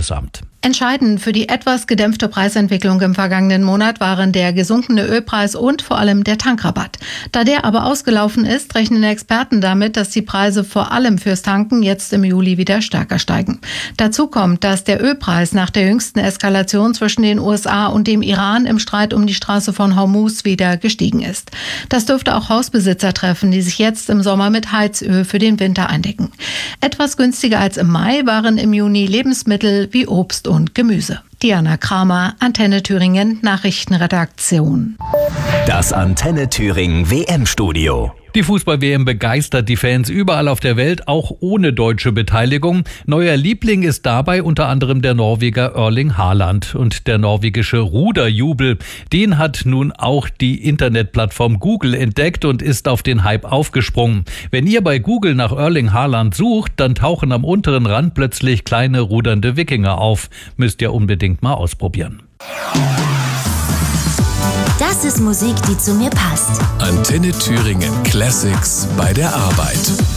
Bundesamt. Entscheidend für die etwas gedämpfte Preisentwicklung im vergangenen Monat waren der gesunkene Ölpreis und vor allem der Tankrabatt. Da der aber ausgelaufen ist, rechnen Experten damit, dass die Preise vor allem fürs Tanken jetzt im Juli wieder stärker steigen. Dazu kommt, dass der Ölpreis nach der jüngsten Eskalation zwischen den USA und dem Iran im Streit um die Straße von Hormuz wieder gestiegen ist. Das dürfte auch Hausbesitzer treffen, die sich jetzt im Sommer mit Heizöl für den Winter eindecken. Etwas günstiger als im Mai waren im Juni Lebensmittel wie Obst und Gemüse. Diana Kramer, Antenne Thüringen, Nachrichtenredaktion. Das Antenne Thüringen WM-Studio. Die Fußball-WM begeistert die Fans überall auf der Welt, auch ohne deutsche Beteiligung. Neuer Liebling ist dabei unter anderem der Norweger Erling Haaland. Und der norwegische Ruderjubel, den hat nun auch die Internetplattform Google entdeckt und ist auf den Hype aufgesprungen. Wenn ihr bei Google nach Erling Haaland sucht, dann tauchen am unteren Rand plötzlich kleine rudernde Wikinger auf. Müsst ihr unbedingt mal ausprobieren. Das ist Musik, die zu mir passt. Antenne Thüringen Classics bei der Arbeit.